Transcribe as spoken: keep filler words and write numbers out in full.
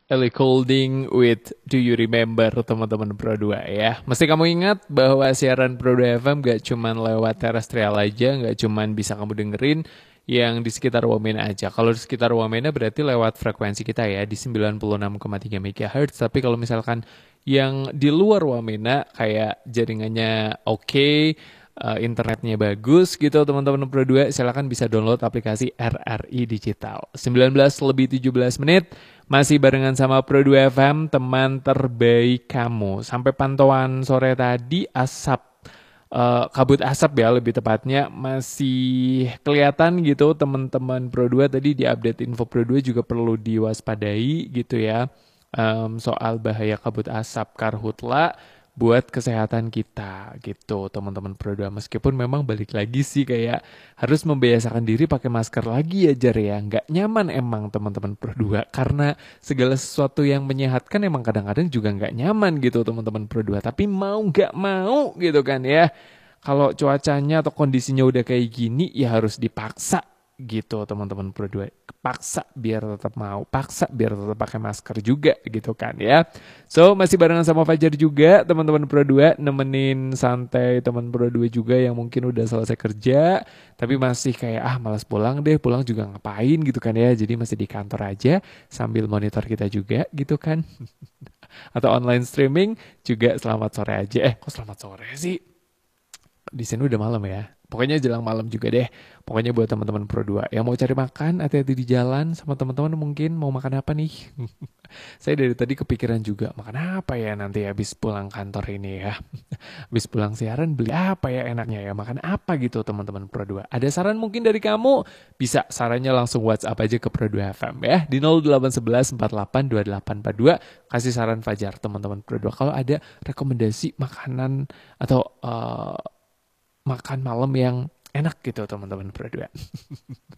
Ellie Goulding with Do You Remember, teman-teman Pro dua ya. Mesti kamu ingat bahwa siaran Pro dua F M gak cuman lewat terestrial aja, gak cuman bisa kamu dengerin yang di sekitar Wamena aja. Kalau di sekitar Wamena berarti lewat frekuensi kita ya di sembilan puluh enam koma tiga megahertz. Tapi kalau misalkan yang di luar Wamena kayak jaringannya oke, uh, internetnya bagus gitu teman-teman Pro dua, silakan bisa download aplikasi R R I Digital. sembilan belas lebih tujuh belas menit masih barengan sama Pro dua F M, teman terbaik kamu. Sampai pantauan sore tadi asap uh, kabut asap ya lebih tepatnya masih kelihatan gitu teman-teman Pro dua. Tadi di update info Pro dua juga perlu diwaspadai gitu ya. Um, soal bahaya kabut asap karhutla buat kesehatan kita gitu teman-teman Pro dua. Meskipun memang balik lagi sih kayak harus membiasakan diri pakai masker lagi ya Jar ya. Nggak nyaman emang teman-teman Pro dua karena segala sesuatu yang menyehatkan emang kadang-kadang juga nggak nyaman gitu teman-teman Pro dua. Tapi mau nggak mau gitu kan ya. Kalau cuacanya atau kondisinya udah kayak gini ya harus dipaksa gitu teman-teman Pro dua. Paksa biar tetap mau, paksa biar tetap pakai masker juga gitu kan ya. So masih barengan sama Fajar juga teman-teman Pro dua, nemenin santai teman Pro dua juga yang mungkin udah selesai kerja tapi masih kayak ah malas pulang deh, pulang juga ngapain gitu kan ya. Jadi masih di kantor aja sambil monitor kita juga gitu kan. Atau online streaming juga selamat sore aja. Eh kok selamat sore sih? Di sini udah malam ya. Pokoknya jelang malam juga deh. Pokoknya buat teman-teman Pro dua yang mau cari makan, hati-hati di jalan sama teman-teman mungkin mau makan apa nih? Saya dari tadi kepikiran juga makan apa ya nanti habis pulang kantor ini ya. Habis pulang siaran beli apa ya enaknya ya? Makan apa gitu teman-teman Pro dua. Ada saran mungkin dari kamu? Bisa sarannya langsung WhatsApp aja ke Pro dua F M ya di nol delapan satu satu empat delapan dua delapan empat dua. Kasih saran Fajar teman-teman Pro dua. Kalau ada rekomendasi makanan atau uh, makan malam yang enak gitu teman-teman Pro dua.